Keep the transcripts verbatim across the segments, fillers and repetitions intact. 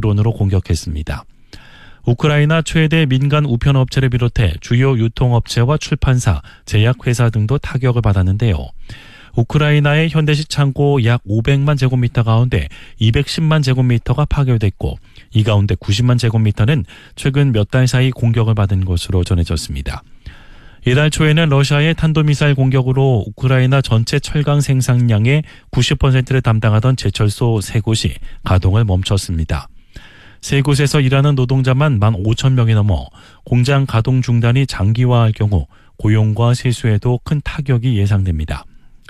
드론으로 공격했습니다. 우크라이나 최대 민간 우편업체를 비롯해 주요 유통업체와 출판사, 제약회사 등도 타격을 받았는데요. 우크라이나의 현대식 창고 약 오백만 제곱미터 가운데 이백십만 제곱미터가 파괴됐고 이 가운데 구십만 제곱미터는 최근 몇 달 사이 공격을 받은 것으로 전해졌습니다. 이달 초에는 러시아의 탄도미사일 공격으로 우크라이나 전체 철강 생산량의 구십 퍼센트를 담당하던 제철소 세 곳이 가동을 멈췄습니다. 세 곳에서 일하는 노동자만 만 오천 명이 넘어 공장 가동 중단이 장기화할 경우 고용과 세수에도 큰 타격이 예상됩니다.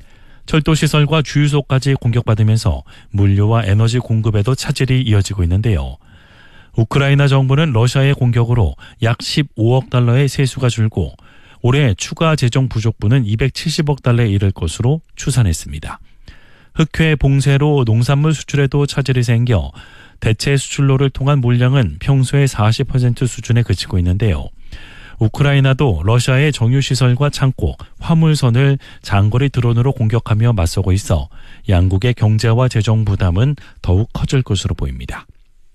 철도시설과 주유소까지 공격받으면서 물류와 에너지 공급에도 차질이 이어지고 있는데요. 우크라이나 정부는 러시아의 공격으로 약 십오억 달러의 세수가 줄고 올해 추가 재정 부족분은 이백칠십억 달러에 이를 것으로 추산했습니다. 흑회 봉쇄로 농산물 수출에도 차질이 생겨 대체 수출로를 통한 물량은 평소의 사십 퍼센트 수준에 그치고 있는데요. 우크라이나도 러시아의 정유시설과 창고, 화물선을 장거리 드론으로 공격하며 맞서고 있어 양국의 경제와 재정 부담은 더욱 커질 것으로 보입니다.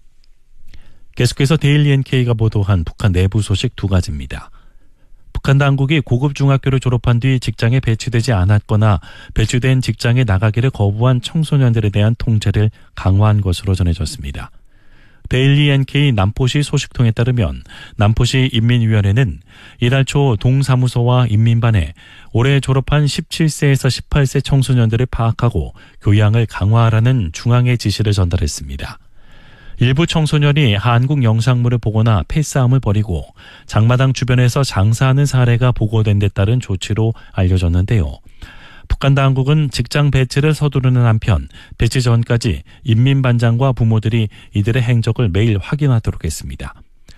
계속해서 데일리 엔케이가 보도한 북한 내부 소식 두 가지입니다. 북한 당국이 고급 중학교를 졸업한 뒤 직장에 배치되지 않았거나 배치된 직장에 나가기를 거부한 청소년들에 대한 통제를 강화한 것으로 전해졌습니다. 데일리 엔케이 남포시 소식통에 따르면 남포시 인민위원회는 이달 초 동사무소와 인민반에 올해 졸업한 십칠 세에서 십팔 세 청소년들을 파악하고 교양을 강화하라는 중앙의 지시를 전달했습니다. 일부 청소년이 한국 영상물을 보거나 패싸움을 벌이고 장마당 주변에서 장사하는 사례가 보고된 데 따른 조치로 알려졌는데요. 북한 당국은 직장 배치를 서두르는 한편 배치 전까지 인민반장과 부모들이 이들의 행적을 매일 확인하도록 했습니다.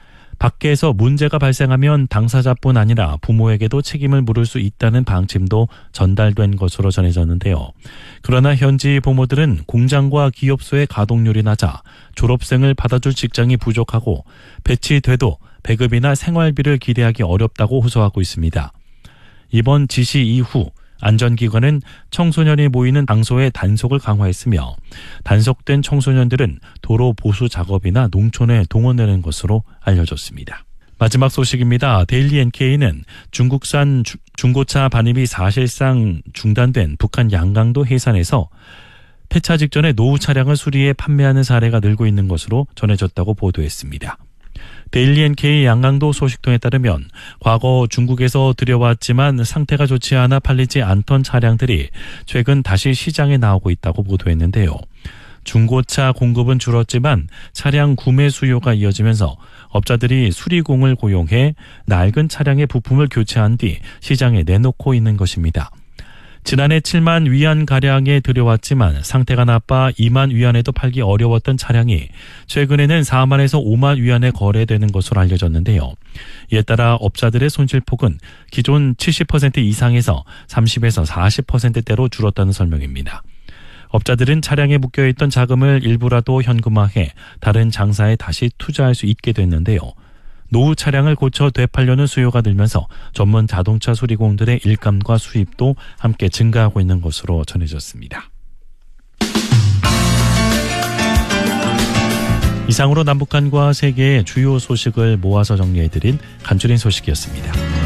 밖에서 문제가 발생하면 당사자뿐 아니라 부모에게도 책임을 물을 수 있다는 방침도 전달된 것으로 전해졌는데요. 그러나 현지 부모들은 공장과 기업소의 가동률이 낮아 졸업생을 받아줄 직장이 부족하고 배치돼도 배급이나 생활비를 기대하기 어렵다고 호소하고 있습니다. 이번 지시 이후 안전기관은 청소년이 모이는 장소의 단속을 강화했으며 단속된 청소년들은 도로 보수 작업이나 농촌에 동원되는 것으로 알려졌습니다. 마지막 소식입니다. 데일리 엔케이는 중국산 주, 중고차 반입이 사실상 중단된 북한 양강도 해산에서 폐차 직전에 노후 차량을 수리해 판매하는 사례가 늘고 있는 것으로 전해졌다고 보도했습니다. 데일리 엔케이 양강도 소식통에 따르면 과거 중국에서 들여왔지만 상태가 좋지 않아 팔리지 않던 차량들이 최근 다시 시장에 나오고 있다고 보도했는데요. 중고차 공급은 줄었지만 차량 구매 수요가 이어지면서 업자들이 수리공을 고용해 낡은 차량의 부품을 교체한 뒤 시장에 내놓고 있는 것입니다. 지난해 칠만 위안가량에 들여왔지만 상태가 나빠 이만 위안에도 팔기 어려웠던 차량이 최근에는 사만에서 오만 위안에 거래되는 것으로 알려졌는데요. 이에 따라 업자들의 손실폭은 기존 칠십 퍼센트 이상에서 삼십에서 사십 퍼센트대로 줄었다는 설명입니다. 업자들은 차량에 묶여있던 자금을 일부라도 현금화해 다른 장사에 다시 투자할 수 있게 됐는데요. 노후 차량을 고쳐 되팔려는 수요가 늘면서 전문 자동차 수리공들의 일감과 수입도 함께 증가하고 있는 것으로 전해졌습니다. 이상으로 남북한과 세계의 주요 소식을 모아서 정리해드린 간추린 소식이었습니다.